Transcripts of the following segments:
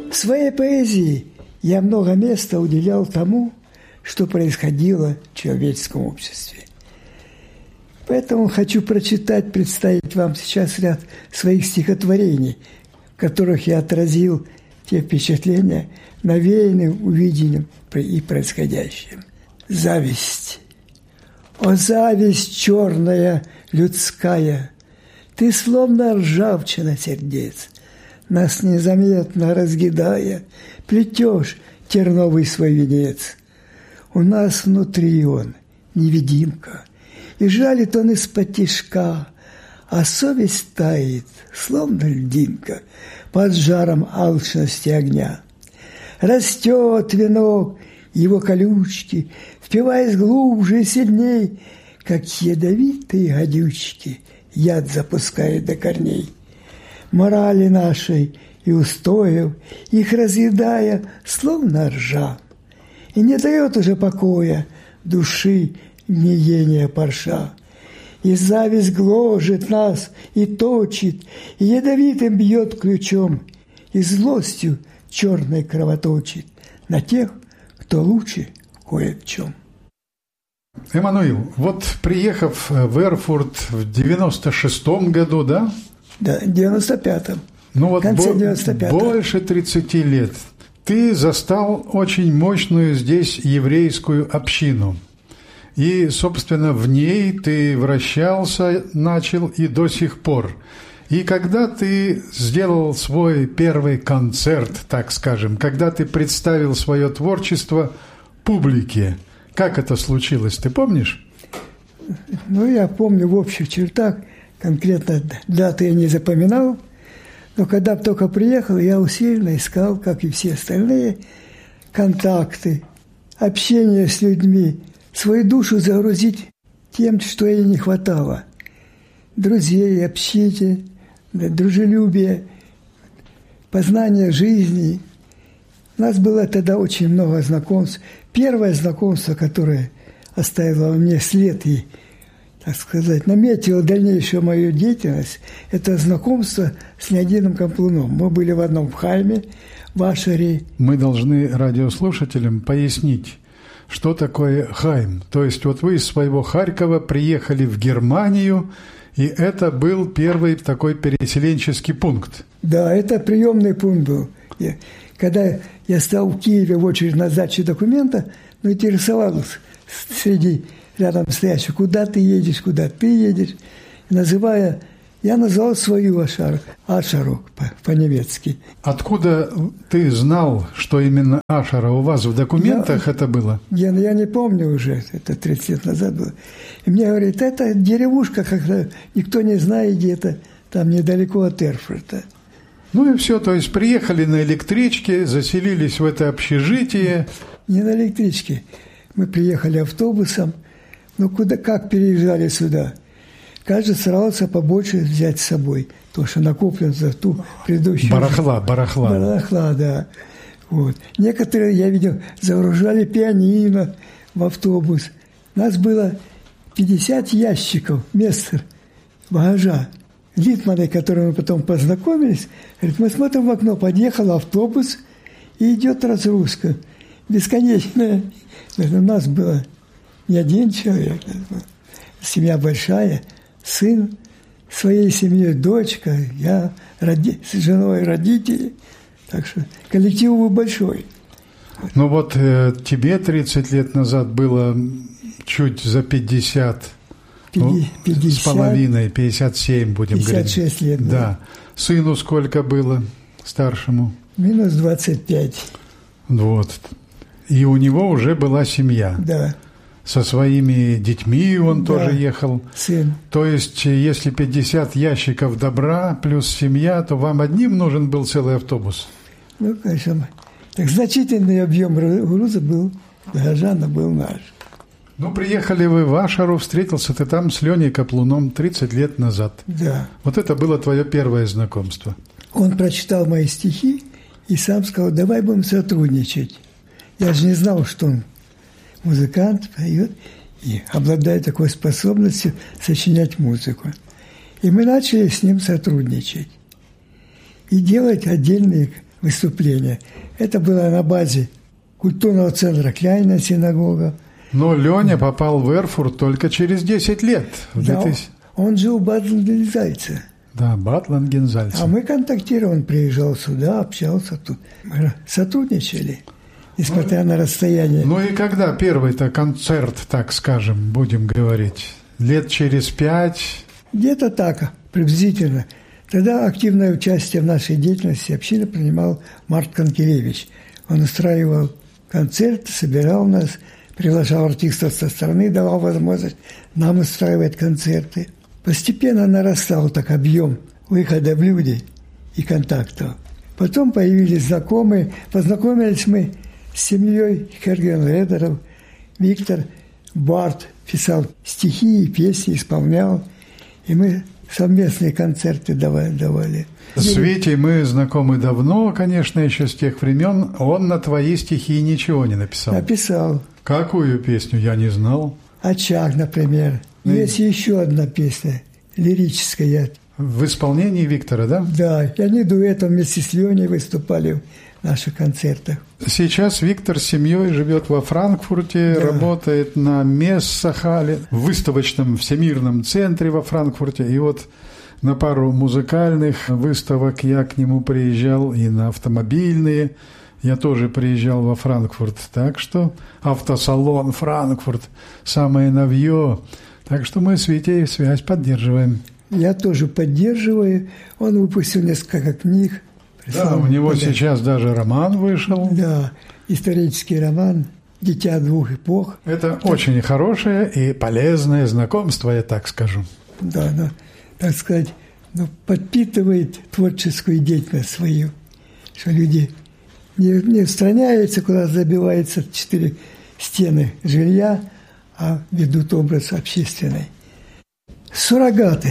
В своей поэзии я много места уделял тому, что происходило в человеческом обществе. Поэтому хочу представить вам сейчас ряд своих стихотворений, в которых я отразил те впечатления, навеянные увиденным и происходящим. Зависть. О, зависть черная, людская, ты словно ржавчина сердец, нас незаметно разъедая, плетешь терновый свой венец. У нас внутри он невидимка, и жалит он из-под тишка, а совесть тает, словно льдинка, под жаром алчности огня. Растет венок его колючки, впиваясь глубже и сильней, как ядовитые гадючки, яд запускает до корней. Морали нашей и устоев, их разъедая, словно ржа, и не дает уже покоя души гниения парша. И зависть гложет нас и точит, и ядовитым бьет ключом, и злостью черной кровоточит на тех, кто лучше кое в чем. Эммануил, вот приехав в Эрфурт в 96-м году, да? Да, в 95-м. Ну вот в конце 95-го. Больше 30 лет. Ты застал очень мощную здесь еврейскую общину. И, собственно, в ней ты вращался, начал и до сих пор. И когда ты сделал свой первый концерт, так скажем, когда ты представил свое творчество публике, как это случилось, ты помнишь? Ну, я помню в общих чертах, конкретно даты я не запоминал, но когда только приехал, я усиленно искал, как и все остальные, контакты, общение с людьми, свою душу загрузить тем, что ей не хватало. Друзей, общения, дружелюбия, познания жизни. У нас было тогда очень много знакомств. Первое знакомство, которое оставило во мне след и, так сказать, наметило дальнейшую мою деятельность, это знакомство с Леонидом Каплуном. Мы были в одном хайме, в Ашере. Мы должны радиослушателям пояснить, что такое хайм. То есть вот вы из своего Харькова приехали в Германию, и это был первый такой переселенческий пункт. Да, это приемный пункт был. Когда я стал в Киеве в очередь на сдачу документа, но интересовался среди рядом стоящих, куда ты едешь, я назвал свою Ашару по-немецки. Откуда ты знал, что именно Ашара? У вас в документах это было? Я не помню уже, это 30 лет назад было. И мне говорят, это деревушка, как-то никто не знает где-то, там недалеко от Эрфурта. Ну и все, то есть приехали на электричке, заселились в это общежитие. Не на электричке. Мы приехали автобусом, но как переезжали сюда? Каждый старался побольше взять с собой, то, что накоплено за ту предыдущую... Барахла. Барахла, да. Вот. Некоторые, я видел, загружали пианино в автобус. У нас было 50 ящиков мест багажа. Литманы, с которыми мы потом познакомились, говорит, мы смотрим в окно, подъехал автобус, и идет разгрузка. Бесконечная. У нас было не один человек, семья большая, сын, своей семьей дочка, я с женой родители. Так что коллектив был большой. Ну вот тебе 30 лет назад было чуть за 50, 50 с половиной, 57 будем 56 говорить. 56 лет. Да. Сыну сколько было старшему? Минус 25. Вот. И у него уже была семья. Да. Со своими детьми он тоже ехал. Сын. То есть, если 50 ящиков добра плюс семья, то вам одним нужен был целый автобус? Ну, конечно. Так значительный объем груза был, горожана был наш. Ну, приехали вы в Ашару, встретился ты там с Леней Каплуном 30 лет назад. Да. Вот это было твое первое знакомство. Он прочитал мои стихи и сам сказал, давай будем сотрудничать. Я же не знал, что он музыкант, поет и обладает такой способностью сочинять музыку. И мы начали с ним сотрудничать и делать отдельные выступления. Это было на базе культурного центра «Кляйна» синагога. Но Леня попал в Эрфурт только через 10 лет. Да, он жил в Бад-Лангензальце. Да, Бад-Лангензальце. А мы контактировали, он приезжал сюда, общался тут. Мы сотрудничали, несмотря на расстояние. Ну и когда первый-то концерт, так скажем, будем говорить? Лет через 5? Где-то так, приблизительно. Тогда активное участие в нашей деятельности общины принимал Март Конкелевич. Он устраивал концерты, собирал нас, приглашал артистов со стороны, давал возможность нам устраивать концерты. Постепенно нарастал так объем выхода в люди и контактов. Потом появились знакомые. Познакомились мы с семьей Херген-Редеров. Виктор Барт писал стихи и песни, исполнял. И мы совместные концерты давали. С Витей мы знакомы давно, конечно, еще с тех времен. Он на твои стихи ничего не написал. Написал. Какую песню, я не знал. «Очаг», например. Есть еще одна песня, лирическая. В исполнении Виктора, да? Да, и они дуэтом вместе с Леней выступали в наших концертах. Сейчас Виктор с семьей живет во Франкфурте, да. Работает на Мессахале, в выставочном всемирном центре во Франкфурте. И вот на пару музыкальных выставок я к нему приезжал, и на автомобильные. Я тоже приезжал во Франкфурт. Так что автосалон Франкфурт, самое новье. Так что мы с Витей связь поддерживаем. Я тоже поддерживаю. Он выпустил несколько книг. Да, у него сейчас даже роман вышел. Да, исторический роман «Дитя двух эпох». Это очень хорошее и полезное знакомство, я так скажу. Да, но, так сказать, подпитывает творческую деятельность свою, что люди не устраняются, куда забиваются 4 стены жилья, а ведут образ общественный. Суррогаты.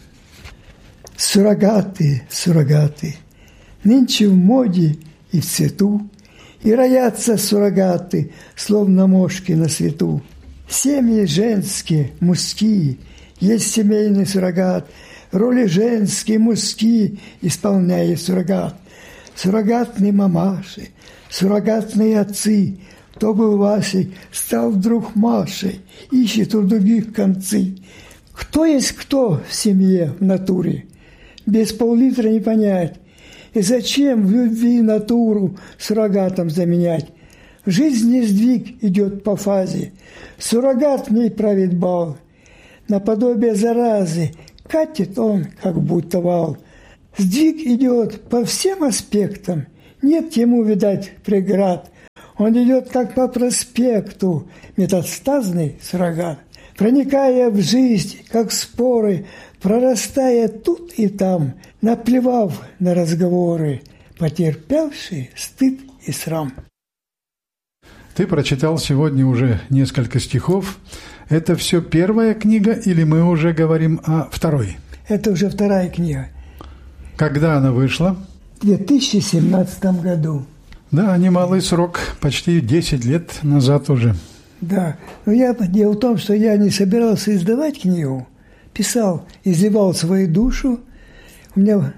Суррогаты, суррогаты. Нынче в моде и в цвету, и роятся суррогаты, словно мошки на свету. Семьи женские, мужские, есть семейный суррогат, роли женские, мужские исполняет суррогат. Суррогатные мамаши, суррогатные отцы, кто был Васей, стал вдруг Машей, ищет у других концы. Кто есть кто в семье, в натуре, без пол-литра не понять. И зачем в любви натуру суррогатом заменять? В жизни сдвиг идет по фазе, суррогат в ней правит бал. Наподобие заразы катит он, как будто вал. Сдвиг идет по всем аспектам, нет ему, видать, преград. Он идет, как по проспекту, метастазный суррогат, проникая в жизнь, как споры, прорастая тут и там, наплевав на разговоры, потерпевший стыд и срам. Ты прочитал сегодня уже несколько стихов. Это все первая книга или мы уже говорим о второй? Это уже вторая книга. Когда она вышла? В 2017 году. Да, немалый срок, почти 10 лет назад уже. Да, но дело в том, что я не собирался издавать книгу, писал, изливал свою душу. У меня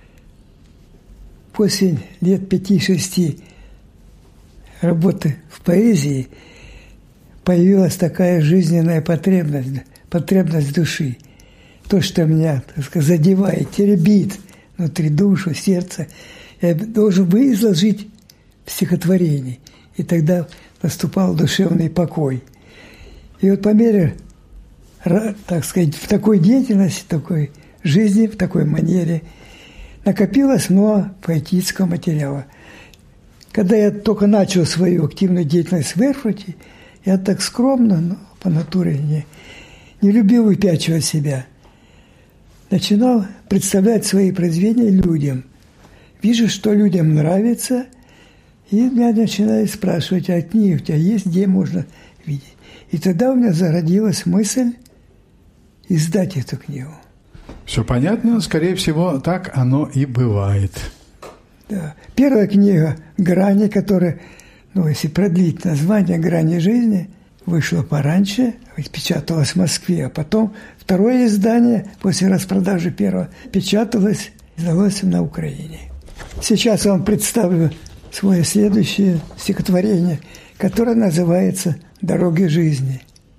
после лет 5-6 работы в поэзии появилась такая жизненная потребность души. То, что меня, так сказать, задевает, теребит внутри душу, сердце, я должен был изложить в стихотворении. И тогда наступал душевный покой. И вот по мере, так сказать, в такой деятельности, в такой жизни, в такой манере накопилось много поэтического материала. Когда я только начал свою активную деятельность в Эрфурте, я так скромно, но по натуре не любил выпячивать себя. Начинал представлять свои произведения людям. Вижу, что людям нравится, и меня начинают спрашивать, а книги у тебя есть, где можно видеть. И тогда у меня зародилась мысль издать эту книгу. Все понятно, скорее всего, так оно и бывает. Да. Первая книга «Грани», которая, если продлить название «Грани жизни», вышла пораньше, печаталась в Москве, а потом второе издание после распродажи первого печаталось, издалось на Украине. Сейчас я вам представлю свое следующее стихотворение, которое называется «Дороги жизни».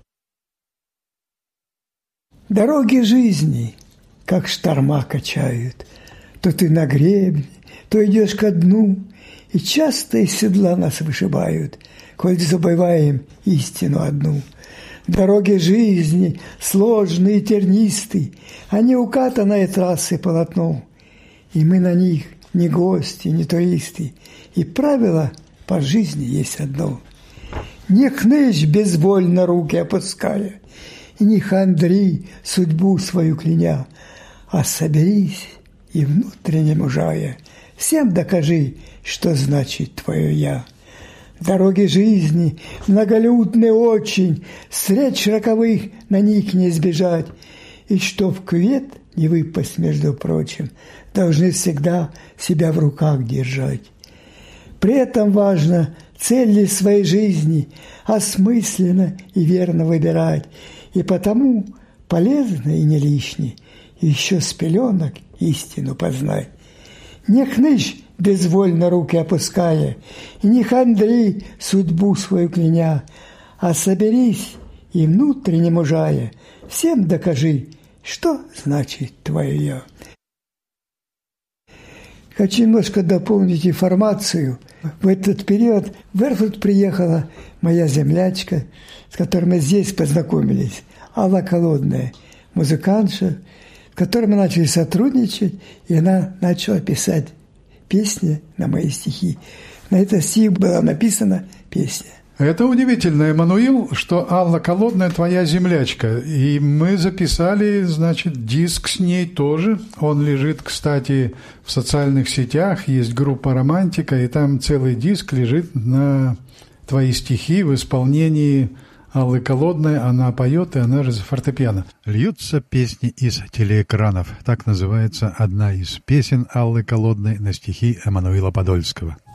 Дороги жизни, как шторма качают, то ты на гребне, то идешь ко дну, и часто из седла нас вышибают, коль забываем истину одну. Дороги жизни, сложные, тернистые, они укатанные трассы полотно, и мы на них не гости, не туристы, и правило по жизни есть одно. Не хнычь безвольно руки опуская, и не хандри судьбу свою кляня, а соберись и внутренне мужая, всем докажи, что значит твое «я». Дороги жизни многолюдны очень, средь роковых на них не сбежать, и что в кювет не выпасть, между прочим, должны всегда себя в руках держать. При этом важно цели своей жизни осмысленно и верно выбирать, и потому полезно и не лишне еще с пеленок истину познать. Не хнычь, безвольно руки опуская, и не хандри судьбу свою кляня, а соберись и внутренне мужая, всем докажи, что значит твое «я». Хочу немножко дополнить информацию. В этот период в Эрфурт приехала моя землячка, с которой мы здесь познакомились, Алла Колодная, музыкантша, с которой мы начали сотрудничать, и она начала писать песни на мои стихи. На этот стих была написана песня. Это удивительно, Эммануил, что Алла Колодная твоя землячка. И мы записали, значит, диск с ней тоже. Он лежит, кстати, в социальных сетях. Есть группа «Романтика», и там целый диск лежит на твои стихи в исполнении Аллы Колодной. Она поет, и она же за фортепиано. «Льются песни из телеэкранов». Так называется одна из песен Аллы Колодной на стихи Эммануила Подольского.